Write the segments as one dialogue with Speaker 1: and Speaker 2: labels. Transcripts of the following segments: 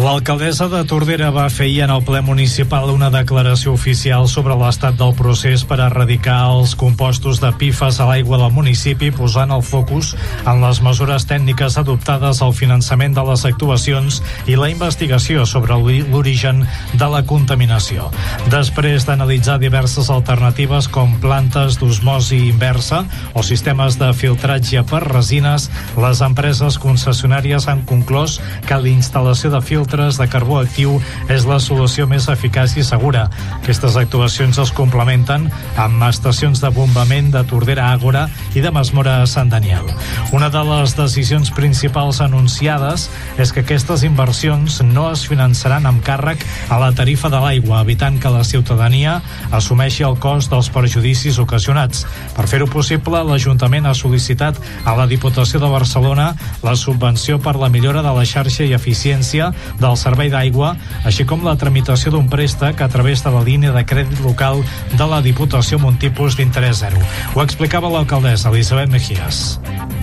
Speaker 1: L'alcaldessa de Tordera va fer ahir en el ple municipal una declaració oficial sobre l'estat del procés per erradicar els compostos de PFAS a l'aigua del municipi, posant el focus en les mesures tècniques adoptades al finançament de les actuacions i la investigació sobre l'origen de la contaminació. Després d'analitzar diverses alternatives com plantes d'osmosi inversa o sistemes de filtratge per resines, les empreses concessionàries han conclòs que la instal·lació de filtres de carbó actiu és la solució més eficaç i segura. Aquestes actuacions es complementen amb estacions de bombament de Tordera Àgora i de Masmora a Sant Daniel. Una de les decisions principals anunciades és que aquestes inversions no es finançaran amb càrrec a la tarifa de l'aigua, evitant que la ciutadania assumeixi el cost dels perjudicis ocasionats. Per fer-ho possible, l'Ajuntament ha sol·licitat a la Diputació de Barcelona la subvenció per la millora de la xarxa i eficiència del servei d'aigua, així com la tramitació d'un préstec a través de la línia de crèdit local de la Diputació amb un tipus d'interès zero. Ho explicava l'alcaldessa Elisabet Mejías.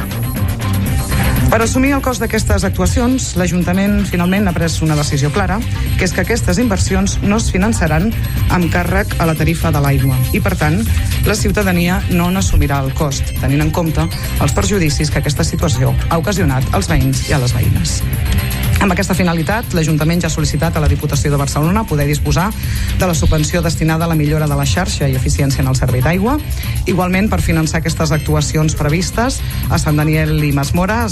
Speaker 2: Per assumir el cost d'aquestes actuacions, l'Ajuntament finalment ha pres una decisió clara, que és que aquestes inversions no es finançaran amb càrrec a la tarifa de l'aigua i, per tant, la ciutadania no n'assumirà el cost, tenint en compte els perjudicis que aquesta situació ha ocasionat als veïns i a les veïnes. Amb aquesta finalitat, l'Ajuntament ja ha sol·licitat a la Diputació de Barcelona poder disposar de la subvenció destinada a la millora de la xarxa i eficiència en el servei d'aigua. Igualment, per finançar aquestes actuacions previstes, a Sant Daniel i Masmora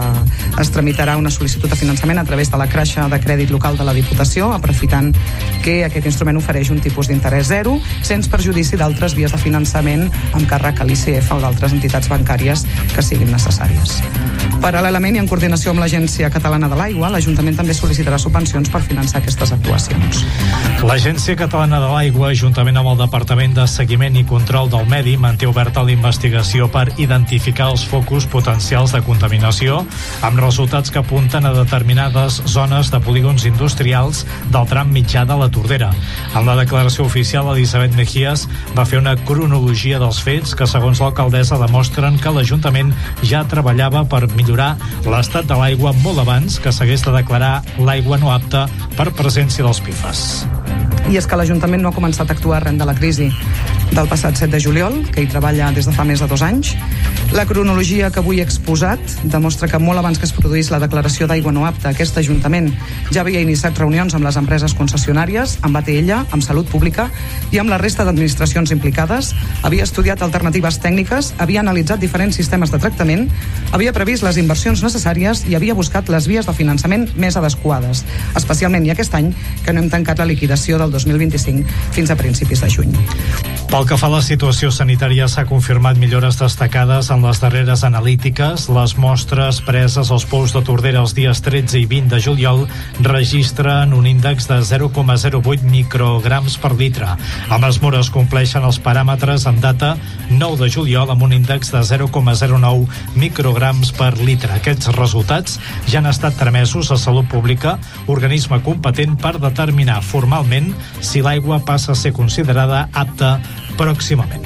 Speaker 2: es tramitarà una sol·licitud de finançament a través de la caixa de crèdit local de la Diputació, aprofitant que aquest instrument ofereix un tipus d'interès zero, sense perjudici d'altres vies de finançament amb càrrec a l'ICF o d'altres entitats bancàries que siguin necessàries. Paral·lelament i en coordinació amb l'Agència Catalana de l'Aigua, l'Ajuntament també sol·licitarà subvencions per finançar aquestes actuacions.
Speaker 1: L'Agència Catalana de l'Aigua, juntament amb el Departament de Seguiment i Control del Medi, manté oberta la investigació per identificar els focus potencials de contaminació, amb resultats que apunten a determinades zones de polígons industrials del tram mitjà de la Tordera. En la declaració oficial, Elisabet Mejías va fer una cronologia dels fets que, segons l'alcaldessa, demostren que l'Ajuntament ja treballava per millorar l'estat de l'aigua molt abans que s'hagués de declarar l'aigua no apta per presència dels PFAS.
Speaker 2: I és que l'Ajuntament no ha començat a actuar arran de la crisi del passat 7 de juliol, que hi treballa des de fa més de 2 anys. La cronologia que avui he exposat demostra que molt abans que es produís la declaració d'aigua no apta, aquest Ajuntament ja havia iniciat reunions amb les empreses concessionàries, amb ATL, amb Salut Pública i amb la resta d'administracions implicades, havia estudiat alternatives tècniques, havia analitzat diferents sistemes de tractament, havia previst les inversions necessàries i havia buscat les vies de finançament més adequades, especialment i aquest any que no hem tancat la liquidació del 2025 fins a principis de juny.
Speaker 1: Pel que fa a la situació sanitària, s'ha confirmat millores destacades en les darreres analítiques. Les mostres preses als pous de Tordera els dies 13 i 20 de juliol registren un índex de 0,08 micrograms per litre. A Masmora es compleixen els paràmetres en data 9 de juliol amb un índex de 0,09 micrograms per litre. Aquests resultats ja han estat tramesos a Salut Pública, organisme competent per determinar formalment si l'aigua passa a ser considerada apta pròximament.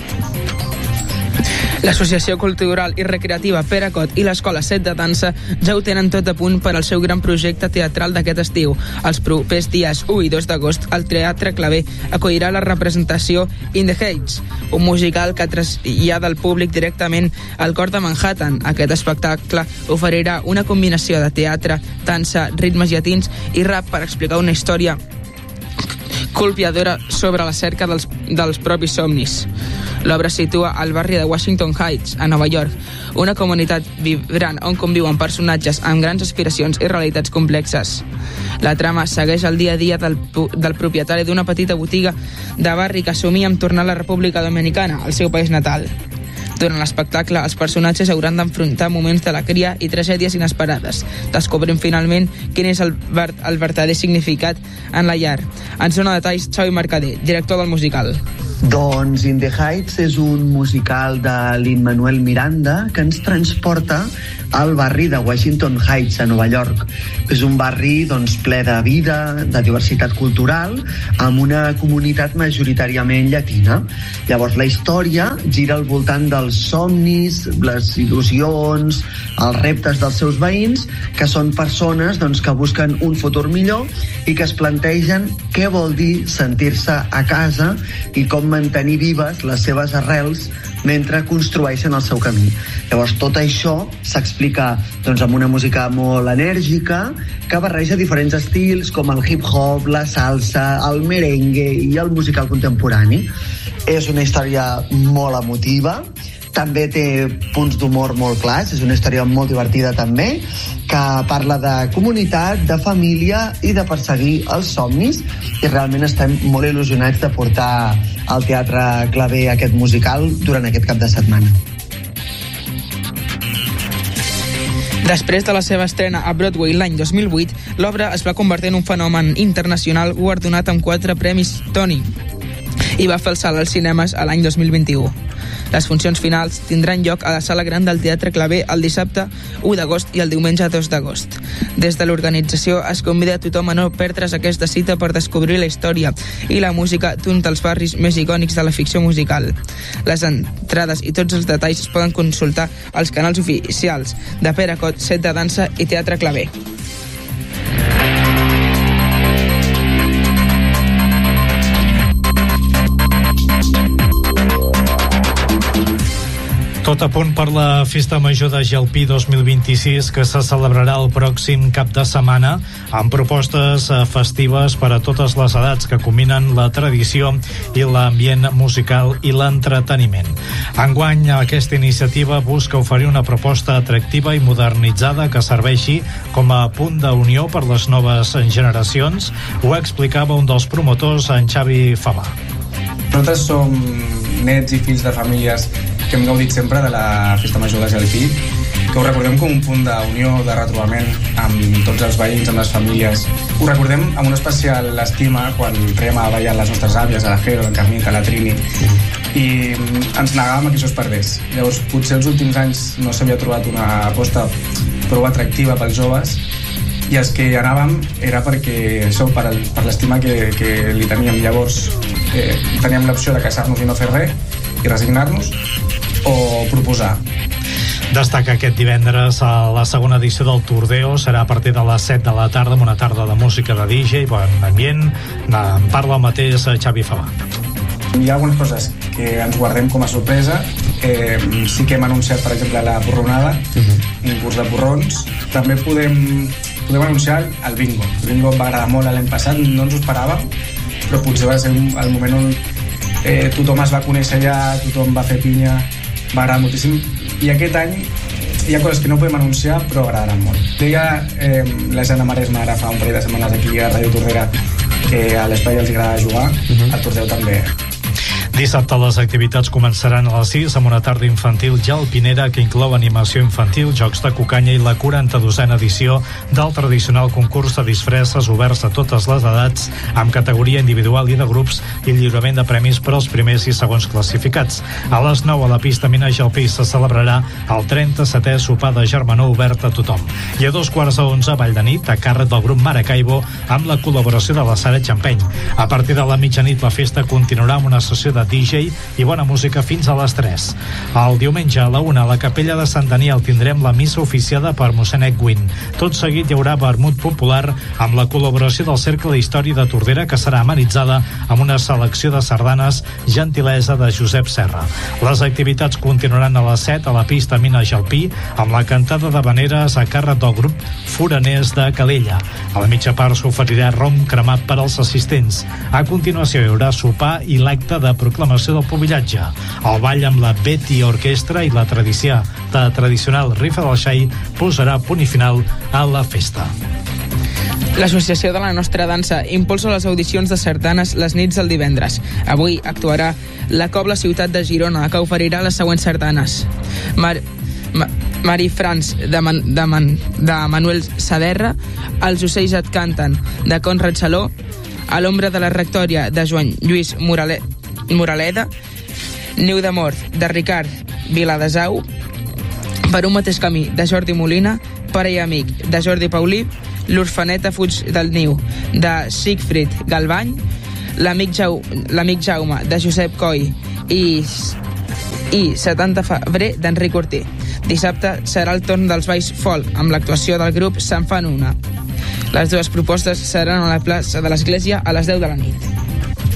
Speaker 3: L'Associació Cultural i Recreativa Pere Cot i l'Escola 7 de Dansa ja ho tenen tot a punt per al seu gran projecte teatral d'aquest estiu. Els propers dies 1 i 2 d'agost, el Teatre Claver acollirà la representació In the Heights, un musical que trasllada el públic directament al cor de Manhattan. Aquest espectacle oferirà una combinació de teatre, dansa, ritmes llatins i rap per explicar una història colpidora sobre la cerca dels propis somnis. L'obra es situa al barri de Washington Heights, a Nova York, una comunitat vibrant on conviuen personatges amb grans aspiracions i realitats complexes. La trama segueix el dia a dia del propietari d'una petita botiga de barri que somia amb tornar a la República Dominicana, el seu país natal. Durant l'espectacle, els personatges hauran d'enfrontar moments d'alegria i tragèdies inesperades, descobrint finalment quin és el verdader significat en la llar. Ens dona detalls Xavi Mercader, director del musical.
Speaker 4: Doncs In the Heights és un musical de Lin-Manuel Miranda que ens transporta al barri de Washington Heights, a Nova York. És un barri ple de vida, de diversitat cultural, amb una comunitat majoritàriament llatina. Llavors la història gira al voltant dels somnis, les il·lusions, els reptes dels seus veïns, que són persones que busquen un futur millor i que es plantegen què vol dir sentir-se a casa i com mantenir vives les seves arrels mentre construeixen el seu camí. Llavors tot això s'explica amb una música molt enèrgica que barreja diferents estils com el hip-hop, la salsa, el merengue i el musical contemporani. És una història molt emotiva, també té punts d'humor molt clars, és una història molt divertida també, que parla de comunitat, de família i de perseguir els somnis, i realment estem molt il·lusionats de portar al Teatre Clavé aquest musical durant aquest cap de setmana.
Speaker 3: Després de la seva estrena a Broadway l'any 2008, l'obra es va convertir en un fenomen internacional guardonat amb 4 premis Tony i va fer el salt als cinemes a l'any 2021. Les funcions finals tindran lloc a la Sala Gran del Teatre Clavé el dissabte 1 d'agost i el diumenge 2 d'agost. Des de l'organització es convida a tothom a no perdre's aquesta cita per descobrir la història i la música d'un dels barris més icònics de la ficció musical. Les entrades i tots els detalls es poden consultar als canals oficials de Peracot, Set de Dansa i Teatre Clavé.
Speaker 1: Tot a punt per la Festa Major de Gelpí 2026, que se celebrarà el pròxim cap de setmana, amb propostes festives per a totes les edats que combinen la tradició i l'ambient musical i l'entreteniment. Enguany, aquesta iniciativa busca oferir una proposta atractiva i modernitzada que serveixi com a punt d'unió per les noves generacions. Ho explicava un dels promotors, en Xavi Favà.
Speaker 5: Nosaltres som nets i fills de famílies que hem gaudit sempre de la Festa Major de Gelpí, que ho recordem com un punt d'unió, de retrobament amb tots els veïns, amb les famílies. Ho recordem amb una especial estima quan traiem a ballar les nostres àvies, a la Jero, la Carmita, la Trini, i ens negàvem a que això es perdés. Llavors, potser els últims anys no s'havia trobat una aposta prou atractiva pels joves, i els que hi anàvem era perquè això, per l'estima que li teníem. Llavors teníem l'opció de casar-nos i no fer res i resignar-nos, o proposar.
Speaker 1: Destaca aquest divendres a la segona edició del Tordeo, serà a partir de les 7 de la tarda amb una tarda de música de DJ, bon ambient. En parla el mateix Xavi Favà.
Speaker 5: Hi ha algunes coses que ens guardem com a sorpresa. Sí que hem anunciat, per exemple, la porronada, un curs de porrons. També podem anunciar el bingo. El bingo em va agradar molt l'any passat, no ens ho esperàvem, però potser va ser el moment on tothom es va conèixer allà, tothom va fer pinya, va agradar moltíssim. I aquest any hi ha coses que no podem anunciar però agradaran molt. Deia la Jana Maresma ara fa un parell de setmanes aquí a Ràdio Tordera que a l'espai els agrada jugar, al Tordeu també.
Speaker 1: Dissabte les activitats començaran a les 6 amb una tarda infantil gelpinera que inclou animació infantil, jocs de cucanya i la 42a edició del tradicional concurs de disfresses oberts a totes les edats amb categoria individual i de grups i lliurament de premis per als primers i segons classificats. A les 9 a la pista Mina Gelpí se celebrarà el 37è sopar de germanor obert a tothom. I a 11:15 a Vall de Nit, a càrrec del grup Maracaibo, amb la col·laboració de la Sara Champeny. A partir de la mitjanit la festa continuarà amb una sessió de DJ i bona música fins a les 3. El diumenge a la 1 a la Capella de Sant Daniel tindrem la missa oficiada per mossèn Edwin. Tot seguit hi haurà vermut popular amb la col·laboració del Cercle d'Història de Tordera, que serà amenitzada amb una selecció de sardanes gentilesa de Josep Serra. Les activitats continuaran a les 7 a la pista Mina Gelpí amb la cantada de veneres a càrrec del grup Foraners de Calella. A la mitja part s'oferirà rom cremat per als assistents. A continuació hi haurà sopar i l'acte de proclamació del pobillatge. El ball amb la Betty Orquestra i la tradicional rifa del xai posarà punt i final a la festa.
Speaker 3: L'Associació de la Nostra Dansa impulsa les audicions de sardanes les nits del divendres. Avui actuarà la Cobla Ciutat de Girona, que oferirà les següents sardanes. Mari Franz, de Manuel Saderra, Els ocells et canten, de Conrad Saló, A l'ombra de la rectòria, de Joan Lluís Moraleda, Niu de Mort, de Ricard Viladesau, Per un mateix camí, de Jordi Molina, Pare i amic, de Jordi Paulí, L'orfaneta fuig del niu, de Sigfrid Galvany, L'amic Jaume, de Josep Coll i 70 febrer, d'Enric Ortí. Dissabte serà el torn dels balls folk, amb l'actuació del grup Se'n fan una. Les dues propostes seran a la plaça de l'Església a les 10 de la nit.